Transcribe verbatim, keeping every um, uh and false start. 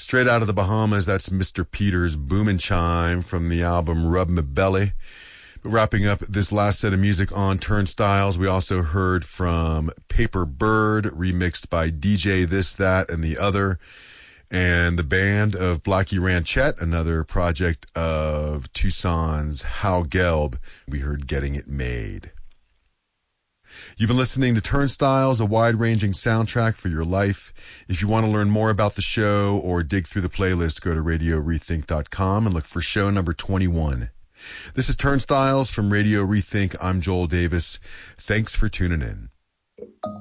Straight out of the Bahamas, that's Mister Peter's Boomin' Chime from the album Rub Me Belly. But wrapping up this last set of music on Turnstiles, we also heard from Paper Bird, remixed by D J This, That, and the Other, and the band of Blackie Ranchette, another project of Tucson's Hal Gelb. We heard Getting It Made. You've been listening to Turnstiles, a wide-ranging soundtrack for your life. If you want to learn more about the show or dig through the playlist, go to radio rethink dot com and look for show number twenty-one. This is Turnstiles from Radio Rethink. I'm Joel Davis. Thanks for tuning in.